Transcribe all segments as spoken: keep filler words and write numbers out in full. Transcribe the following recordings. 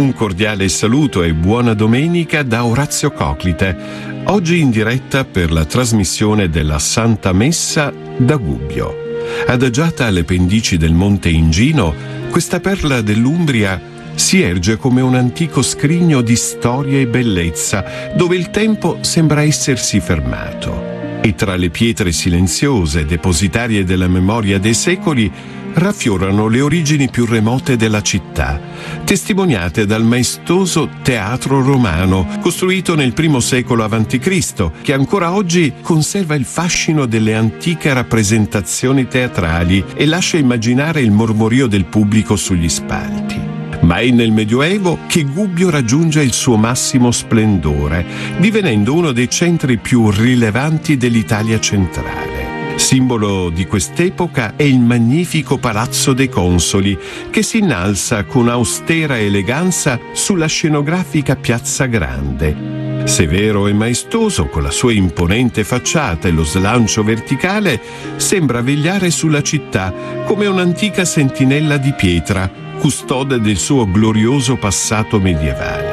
Un cordiale saluto e buona domenica da Orazio Coclite, oggi in diretta per la trasmissione della Santa Messa da Gubbio. Adagiata alle pendici del Monte Ingino, questa perla dell'Umbria si erge come un antico scrigno di storia e bellezza, dove il tempo sembra essersi fermato. E tra le pietre silenziose, depositarie della memoria dei secoli, raffiorano le origini più remote della città, testimoniate dal maestoso teatro romano, costruito nel primo secolo avanti Cristo, che ancora oggi conserva il fascino delle antiche rappresentazioni teatrali e lascia immaginare il mormorio del pubblico sugli spalti. Ma è nel Medioevo che Gubbio raggiunge il suo massimo splendore, divenendo uno dei centri più rilevanti dell'Italia centrale. Simbolo di quest'epoca è il magnifico Palazzo dei Consoli, che si innalza con austera eleganza sulla scenografica Piazza Grande. Severo e maestoso, con la sua imponente facciata e lo slancio verticale, sembra vegliare sulla città come un'antica sentinella di pietra, custode del suo glorioso passato medievale.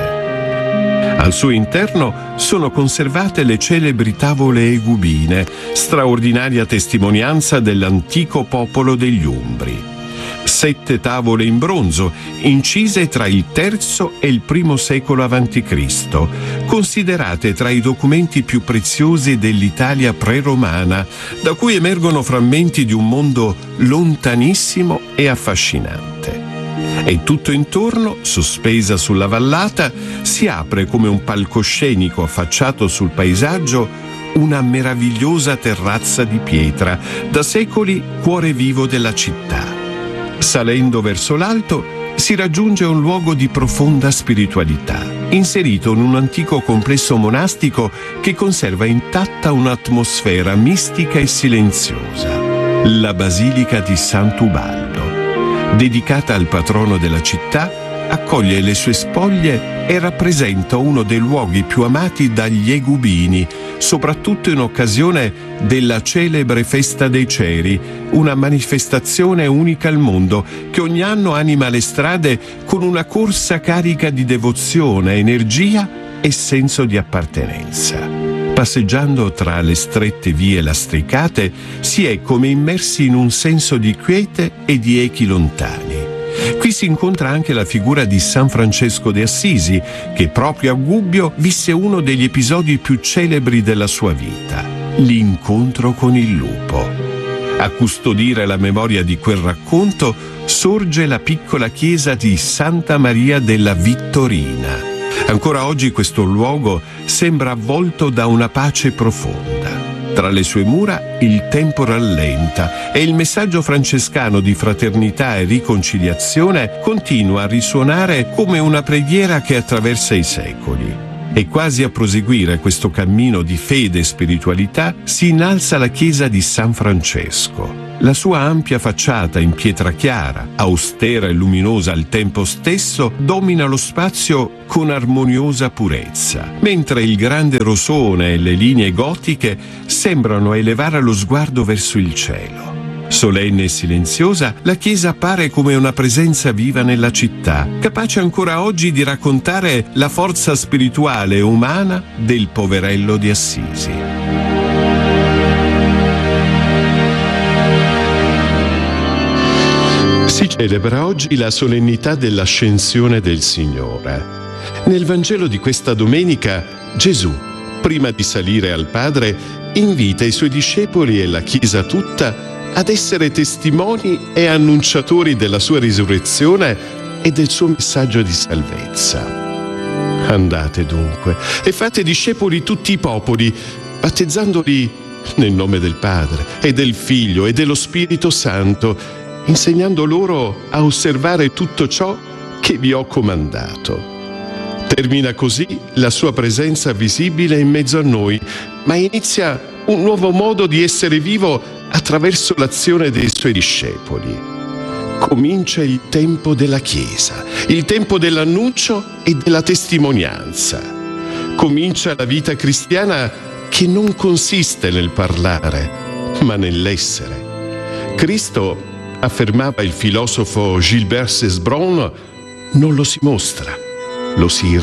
Al suo interno sono conservate le celebri tavole egubine, straordinaria testimonianza dell'antico popolo degli Umbri. Sette tavole in bronzo, incise tra il terzo e il primo secolo avanti Cristo, considerate tra i documenti più preziosi dell'Italia pre-romana, da cui emergono frammenti di un mondo lontanissimo e affascinante. E tutto intorno, sospesa sulla vallata, si apre come un palcoscenico affacciato sul paesaggio una meravigliosa terrazza di pietra, da secoli cuore vivo della città. Salendo verso l'alto si raggiunge un luogo di profonda spiritualità, inserito in un antico complesso monastico che conserva intatta un'atmosfera mistica e silenziosa, la Basilica di Sant'Ubaldo. Dedicata al patrono della città, accoglie le sue spoglie e rappresenta uno dei luoghi più amati dagli egubini, soprattutto in occasione della celebre Festa dei Ceri, una manifestazione unica al mondo che ogni anno anima le strade con una corsa carica di devozione, energia e senso di appartenenza. Passeggiando tra le strette vie lastricate si è come immersi in un senso di quiete e di echi lontani. Qui si incontra anche la figura di San Francesco de Assisi, che proprio a Gubbio visse uno degli episodi più celebri della sua vita, l'incontro con il lupo. A custodire la memoria di quel racconto sorge la piccola chiesa di Santa Maria della Vittorina. Ancora oggi questo luogo sembra avvolto da una pace profonda. Tra le sue mura il tempo rallenta e il messaggio francescano di fraternità e riconciliazione continua a risuonare come una preghiera che attraversa i secoli. E quasi a proseguire questo cammino di fede e spiritualità si innalza la chiesa di San Francesco. La sua ampia facciata in pietra chiara, austera e luminosa al tempo stesso, domina lo spazio con armoniosa purezza, mentre il grande rosone e le linee gotiche sembrano elevare lo sguardo verso il cielo. Solenne e silenziosa, la chiesa appare come una presenza viva nella città, capace ancora oggi di raccontare la forza spirituale e umana del poverello di Assisi. Si celebra oggi la solennità dell'Ascensione del Signore. Nel Vangelo di questa domenica, Gesù, prima di salire al Padre, invita i suoi discepoli e la Chiesa tutta ad essere testimoni e annunciatori della sua risurrezione e del suo messaggio di salvezza. Andate dunque e fate discepoli tutti i popoli, battezzandoli nel nome del Padre e del Figlio e dello Spirito Santo, insegnando loro a osservare tutto ciò che vi ho comandato. Termina così la sua presenza visibile in mezzo a noi, ma inizia un nuovo modo di essere vivo attraverso l'azione dei suoi discepoli. Comincia il tempo della Chiesa, il tempo dell'annuncio e della testimonianza. Comincia la vita cristiana che non consiste nel parlare, ma nell'essere. Cristo, affermava il filosofo Gilbert Cesbron, non lo si mostra, lo si